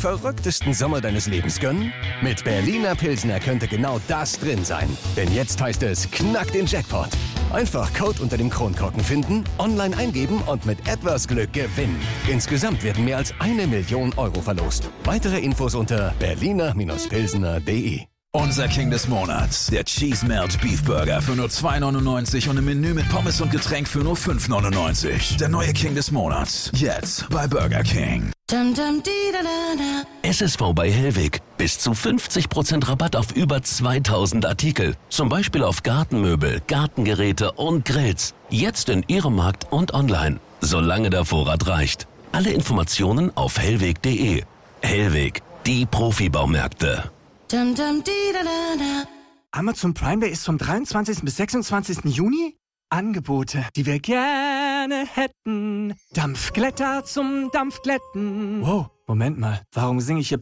verrücktesten Sommer deines Lebens gönnen? Mit Berliner Pilsner könnte genau das drin sein. Denn jetzt heißt es Knack den Jackpot. Einfach Code unter dem Kronkorken finden, online eingeben und mit etwas Glück gewinnen. Insgesamt werden mehr als 1 Million Euro verlost. Weitere Infos unter berliner-pilsner.de. Unser King des Monats, der Cheese Melt Beef Burger für nur 2,99 und im Menü mit Pommes und Getränk für nur 5,99. Der neue King des Monats, jetzt bei Burger King. SSV bei Hellweg. Bis zu 50% Rabatt auf über 2000 Artikel. Zum Beispiel auf Gartenmöbel, Gartengeräte und Grills. Jetzt in Ihrem Markt und online. Solange der Vorrat reicht. Alle Informationen auf hellweg.de. Hellweg, die Profibaumärkte. Amazon Prime Day ist vom 23. bis 26. Juni. Angebote, die wir gerne hätten. Dampfglätter zum Dampfglätten. Wow, Moment mal, warum singe ich hier